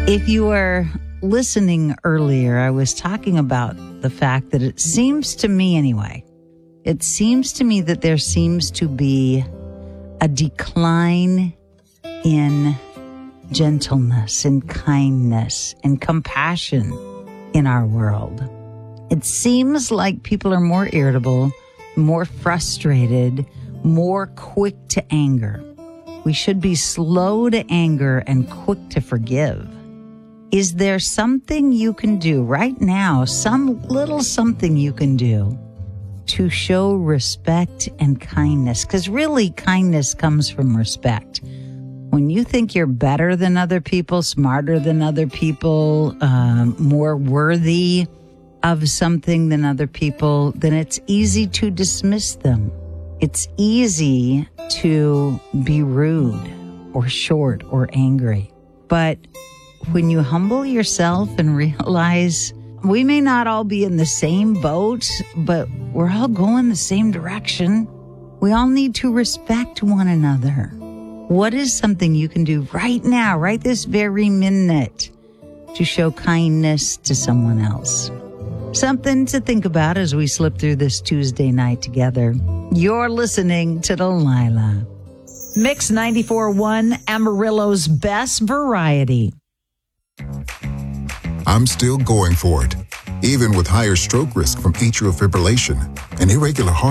If you were listening earlier, I was talking about the fact that it seems to me anyway, it seems to me that there seems to be a decline in gentleness and kindness and compassion in our world. It seems like people are more irritable, more frustrated, more quick to anger. We should be slow to anger and quick to forgive. Is there something you can do right now, some little something you can do to show respect and kindness? Because really, kindness comes from respect. When you think you're better than other people, smarter than other people, more worthy of something than other people, then it's easy to dismiss them. It's easy to be rude or short or angry. But when you humble yourself and realize we may not all be in the same boat, but we're all going the same direction, we all need to respect one another. What is something you can do right now, right this very minute, to show kindness to someone else? Something to think about as we slip through this Tuesday night together. You're listening to Delilah. Mix 94.1, Amarillo's best variety. I'm still going for it, even with higher stroke risk from atrial fibrillation and irregular heart